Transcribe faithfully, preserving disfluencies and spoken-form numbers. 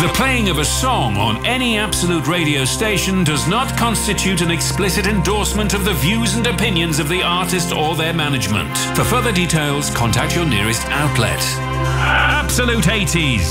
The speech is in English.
The playing of a song on any Absolute radio station does not constitute an explicit endorsement of the views and opinions of the artist or their management. For further details, contact your nearest outlet. Absolute eighties.